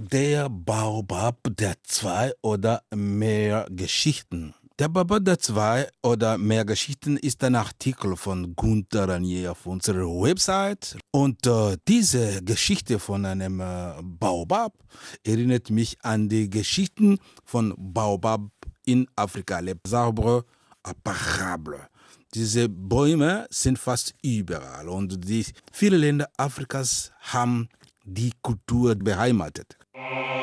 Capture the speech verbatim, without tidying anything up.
Der Baobab der zwei oder mehr Geschichten. Der Baobab der zwei oder mehr Geschichten ist ein Artikel von Gunther Ranier auf unserer Website. Und äh, diese Geschichte von einem äh, Baobab erinnert mich an die Geschichten von Baobab in Afrika, les arbres apparables. Diese Bäume sind fast überall und die, viele Länder Afrikas haben die Kultur beheimatet.